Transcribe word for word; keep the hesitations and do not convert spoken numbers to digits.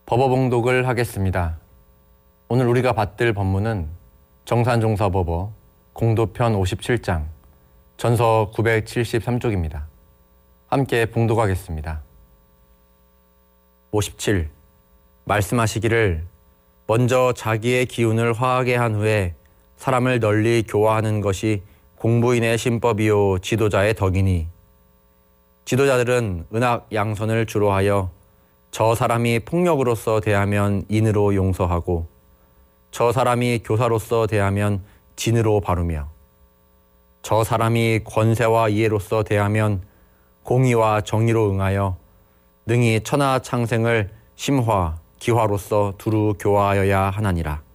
법어봉독을 하겠습니다. 오늘 우리가 받들 법문은 정산종사법어 공도편 오십칠 장 전서 구백칠십삼 쪽입니다. 함께 봉독하겠습니다. 오십칠. 말씀하시기를 먼저 자기의 기운을 화하게 한 후에 사람을 널리 교화하는 것이 공부인의 신법이요 지도자의 덕이니, 지도자들은 은학 양선을 주로 하여 저 사람이 폭력으로서 대하면 인으로 용서하고 저 사람이 교사로서 대하면 진으로 바르며 저 사람이 권세와 이해로서 대하면 공의와 정의로 응하여 능히 천하 창생을 심화, 기화로서 두루 교화하여야 하나니라.